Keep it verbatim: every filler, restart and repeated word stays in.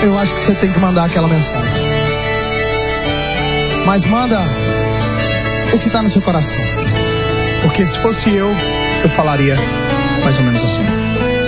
eu acho que você tem que mandar aquela mensagem. Mas manda o que está no seu coração. Porque se fosse eu, eu falaria mais ou menos assim.